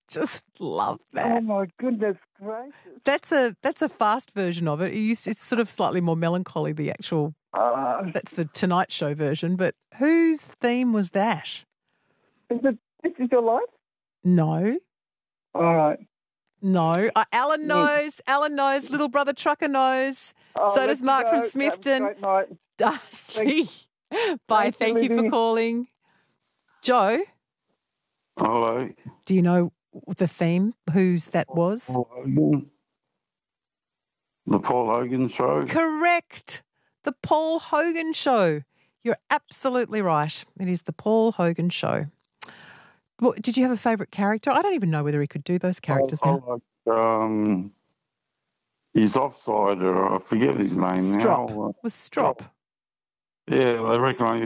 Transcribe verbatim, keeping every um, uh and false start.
just love Oh, that. my goodness gracious. That's a that's a fast version of it. It used, it's sort of slightly more melancholy, the actual, Uh, that's the Tonight Show version. But whose theme was that? is it This Is Your Life? No. All right. No. Uh, Alan Mm. knows. Alan knows. Little brother Trucker knows. Oh, so let does you Mark go. from Have a Smithton. great night. Uh, see. Bye. Thank you, Thank you for Libby. calling. Joe, Hello. do you know the theme? Whose that was? Paul Hogan. The Paul Hogan Show. Correct. The Paul Hogan Show. You're absolutely right. It is the Paul Hogan Show. What, did you have a favourite character? I don't even know whether he could do those characters I, I now. like, um, his offsider. I forget his name Strop. now. Was Strop. Yeah, I reckon I